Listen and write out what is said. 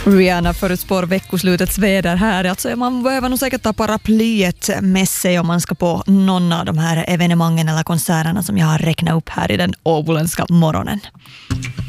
Rihanna förutspår veckoslutets väder här. Alltså man behöver nog säkert ta paraplyet med sig om man ska på någon av de här evenemangen eller konserterna som jag har räknat upp här i den åboländska morgonen.